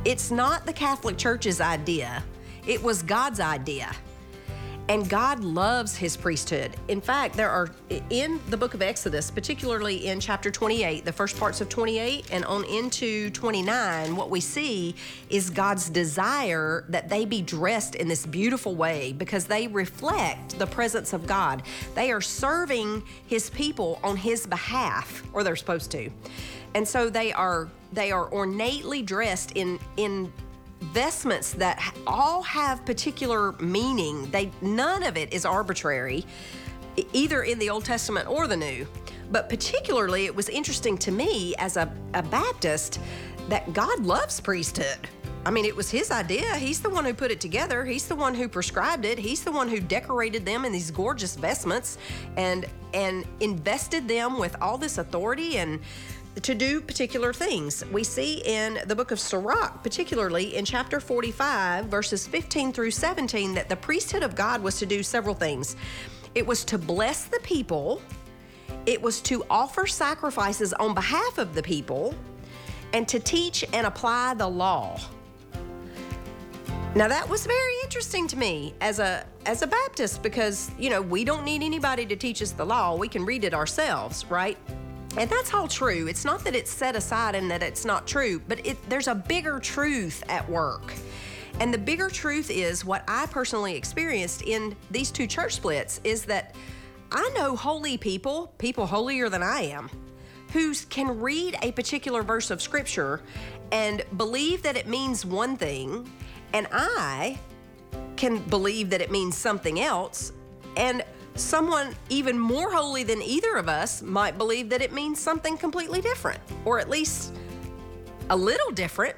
It's not the Catholic Church's idea. It was God's idea. And God loves his priesthood. In fact, there are, in the book of Exodus, particularly in chapter 28, the first parts of 28 and on into 29, what we see is God's desire that they be dressed in this beautiful way because they reflect the presence of God. They are serving his people on his behalf, or they're supposed to. And so they are ornately dressed in vestments that all have particular meaning. None of it is arbitrary, either in the Old Testament or the New. But particularly, it was interesting to me as a Baptist that God loves priesthood. I mean, it was his idea. He's the one who put it together. He's the one who prescribed it. He's the one who decorated them in these gorgeous vestments and invested them with all this authority and to do particular things. We see in the book of Sirach, particularly in chapter 45, verses 15 through 17, that the priesthood of God was to do several things. It was to bless the people, it was to offer sacrifices on behalf of the people, and to teach and apply the law. Now that was very interesting to me as a Baptist because, we don't need anybody to teach us the law. We can read it ourselves, right? And that's all true. It's not that it's set aside and that it's not true, but there's a bigger truth at work. And the bigger truth is what I personally experienced in these two church splits is that I know holy people holier than I am, who can read a particular verse of scripture and believe that it means one thing, and I can believe that it means something else, and someone even more holy than either of us might believe that it means something completely different, or at least a little different.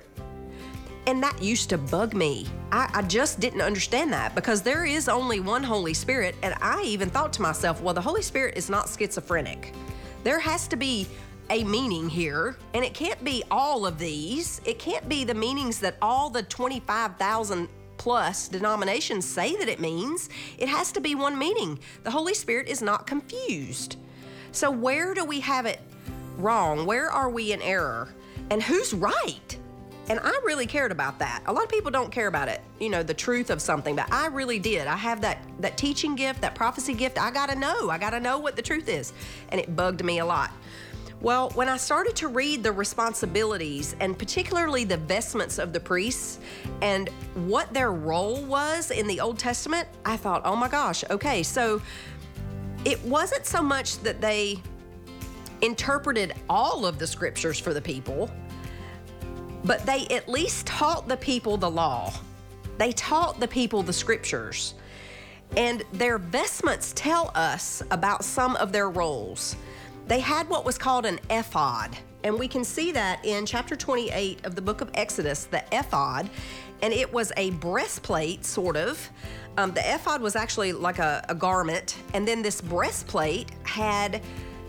And that used to bug me. I just didn't understand that because there is only one Holy Spirit. And I even thought to myself, well, the Holy Spirit is not schizophrenic. There has to be a meaning here, and it can't be all of these. It can't be the meanings that all the 25,000 plus denominations say that it means. It has to be one meaning. The Holy Spirit is not confused. So where do we have it wrong? Where are we in error? And who's right? And I really cared about that. A lot of people don't care about it, the truth of something, but I really did. I have that teaching gift, that prophecy gift. I gotta know what the truth is. And it bugged me a lot. Well, when I started to read the responsibilities and particularly the vestments of the priests and what their role was in the Old Testament, I thought, oh my gosh, okay, so it wasn't so much that they interpreted all of the scriptures for the people, but they at least taught the people the law. They taught the people the scriptures. And their vestments tell us about some of their roles. They had what was called an ephod, and we can see that in chapter 28 of the book of Exodus, the ephod, and it was a breastplate, sort of. The ephod was actually like a garment, and then this breastplate had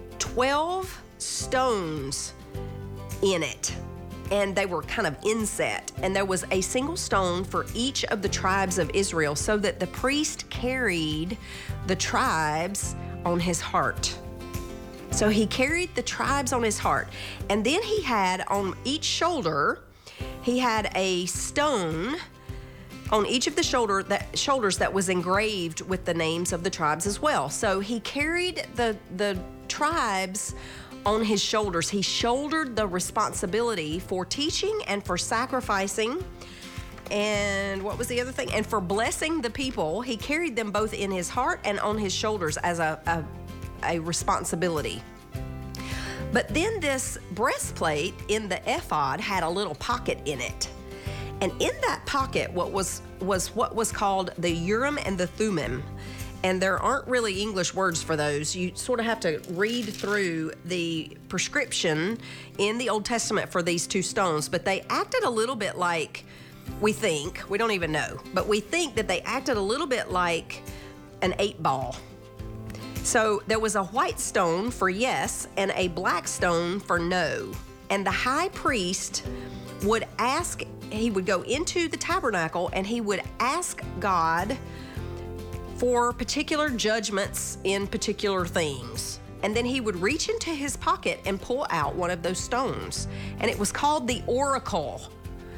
12 stones in it, and they were kind of inset, and there was a single stone for each of the tribes of Israel, so that the priest carried the tribes on his heart. So he carried the tribes on his heart. And then he had on each shoulder, he had a stone on each of the shoulders that was engraved with the names of the tribes as well. So he carried the tribes on his shoulders. He shouldered the responsibility for teaching and for sacrificing. And what was the other thing? And for blessing the people. He carried them both in his heart and on his shoulders as a responsibility. But then this breastplate in the ephod had a little pocket in it. And in that pocket was what was called the Urim and the Thummim. And there aren't really English words for those. You sort of have to read through the prescription in the Old Testament for these two stones. But they acted a little bit like, we don't even know, but we think that they acted a little bit like an 8-ball. So there was a white stone for yes and a black stone for no. And the high priest would he would go into the tabernacle and he would ask God for particular judgments in particular things. And then he would reach into his pocket and pull out one of those stones. And it was called the oracle.